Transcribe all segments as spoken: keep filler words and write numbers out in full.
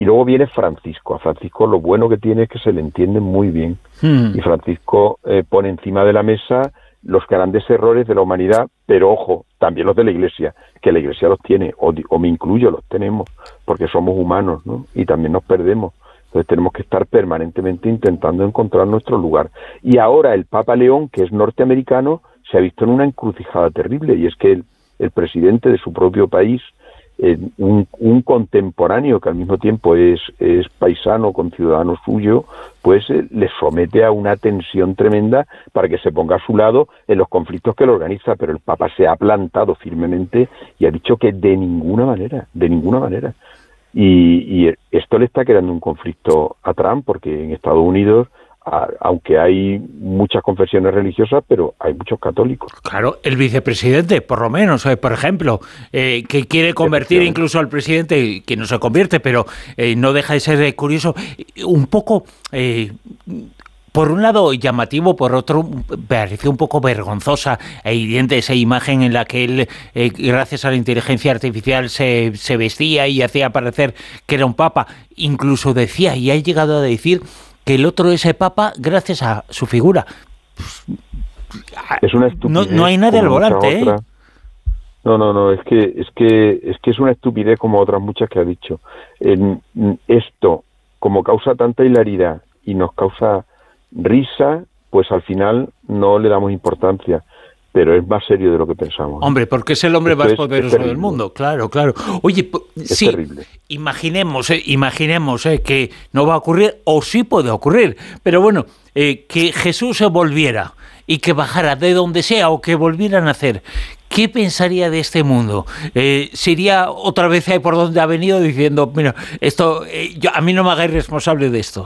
Y luego viene Francisco. A Francisco lo bueno que tiene es que se le entiende muy bien. Mm. Y Francisco eh, pone encima de la mesa los grandes errores de la humanidad, pero ojo, también los de la Iglesia, que la Iglesia los tiene, o, o me incluyo, los tenemos, porque somos humanos, ¿no? Y también nos perdemos. Entonces tenemos que estar permanentemente intentando encontrar nuestro lugar. Y ahora el Papa León, que es norteamericano, se ha visto en una encrucijada terrible, y es que el, el presidente de su propio país, eh, un, un contemporáneo que al mismo tiempo es, es paisano con ciudadano suyo, pues eh, le somete a una tensión tremenda para que se ponga a su lado en los conflictos que lo organiza, pero el Papa se ha plantado firmemente y ha dicho que de ninguna manera, de ninguna manera. Y, y esto le está creando un conflicto a Trump, porque en Estados Unidos, a, aunque hay muchas confesiones religiosas, pero hay muchos católicos. Claro, el vicepresidente, por lo menos, eh, por ejemplo, eh, que quiere convertir incluso al presidente, que no se convierte, pero eh, no deja de ser eh, curioso, un poco... Eh, Por un lado llamativo, por otro pareció un poco vergonzosa e hiriente esa imagen en la que él, eh, gracias a la inteligencia artificial, se, se vestía y hacía parecer que era un papa. Incluso decía, y ha llegado a decir, que el otro es el papa gracias a su figura. Es una estupidez. No, no hay nadie al volante, ¿eh? No, no, no, es que, es que, es que es una estupidez como otras muchas que ha dicho. En, esto, como causa tanta hilaridad y nos causa risa, pues al final no le damos importancia, pero es más serio de lo que pensamos. Hombre, porque es el hombre Esto más es, poderoso es del mundo, claro, claro. Oye, es sí, terrible. imaginemos, eh, imaginemos eh, que no va a ocurrir, o sí puede ocurrir, pero bueno, eh, que Jesús se volviera y que bajara de donde sea o que volviera a nacer. ¿Qué pensaría de este mundo? Eh, ¿Se iría otra vez ahí por donde ha venido diciendo, mira, esto, eh, yo, a mí no me hagáis responsable de esto?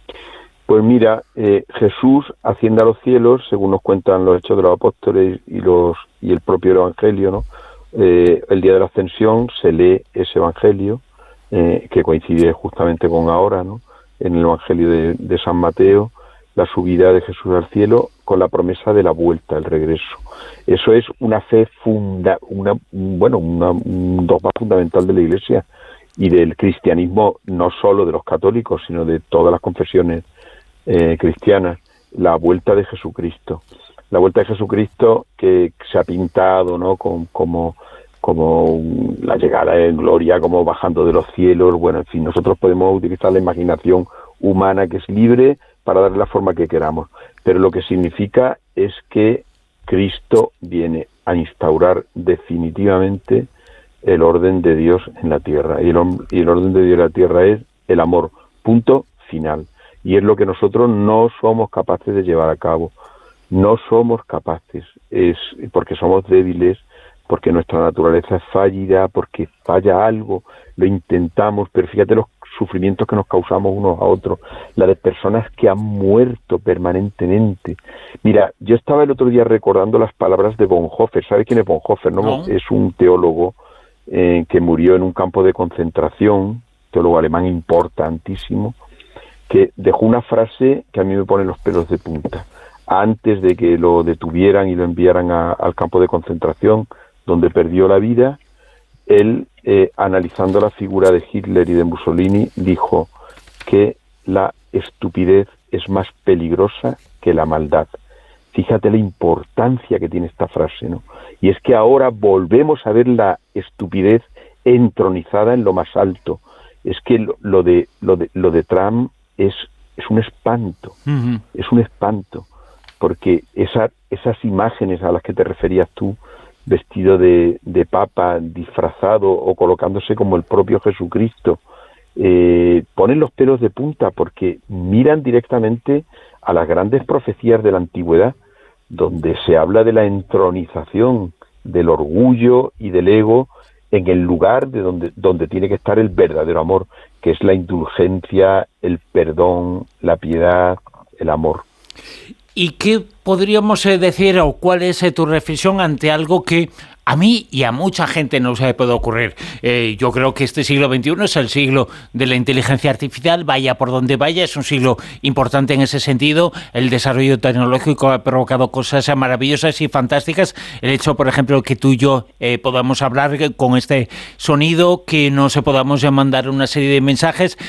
Pues mira, eh, Jesús asciende a los cielos, según nos cuentan los Hechos de los Apóstoles y los y el propio Evangelio, ¿no? Eh, el día de la Ascensión se lee ese Evangelio, eh, que coincide justamente con ahora, ¿no? En el Evangelio de, de San Mateo, la subida de Jesús al cielo con la promesa de la vuelta, el regreso. Eso es una fe funda, una bueno, una, un dogma fundamental de la Iglesia y del cristianismo, no solo de los católicos, sino de todas las confesiones Eh, cristiana, la vuelta de Jesucristo, la vuelta de Jesucristo que se ha pintado, ¿no? Como, como, como la llegada en gloria, como bajando de los cielos. Bueno, en fin, nosotros podemos utilizar la imaginación humana, que es libre, para darle la forma que queramos, pero lo que significa es que Cristo viene a instaurar definitivamente el orden de Dios en la tierra, y el, y el orden de Dios en la tierra es el amor, punto final. Y es lo que nosotros no somos capaces de llevar a cabo. No somos capaces, es porque somos débiles, porque nuestra naturaleza es fallida, porque falla algo, lo intentamos, pero fíjate los sufrimientos que nos causamos unos a otros, la de personas que han muerto permanentemente. Mira, yo estaba el otro día recordando las palabras de Bonhoeffer. ¿Sabes quién es Bonhoeffer? ¿No? No. Es un teólogo eh, que murió en un campo de concentración, teólogo alemán importantísimo, que dejó una frase que a mí me pone los pelos de punta. Antes de que lo detuvieran y lo enviaran a, al campo de concentración, donde perdió la vida, él, eh, analizando la figura de Hitler y de Mussolini, dijo que la estupidez es más peligrosa que la maldad. Fíjate la importancia que tiene esta frase, ¿no? Y es que ahora volvemos a ver la estupidez entronizada en lo más alto. Es que lo, lo de lo de lo de Trump es es un espanto, uh-huh. es un espanto, porque esa, esas imágenes a las que te referías tú, vestido de, de papa, disfrazado o colocándose como el propio Jesucristo, eh, ponen los pelos de punta, porque miran directamente a las grandes profecías de la antigüedad, donde se habla de la entronización del orgullo y del ego en el lugar de donde, donde tiene que estar el verdadero amor, que es la indulgencia, el perdón, la piedad, el amor. ¿Y qué podríamos decir o cuál es tu reflexión ante algo que a mí y a mucha gente no se puede ocurrir? Eh, yo creo que este siglo veintiuno es el siglo de la inteligencia artificial, vaya por donde vaya, es un siglo importante en ese sentido. El desarrollo tecnológico ha provocado cosas maravillosas y fantásticas. El hecho, por ejemplo, que tú y yo eh, podamos hablar con este sonido, que no se podamos mandar una serie de mensajes,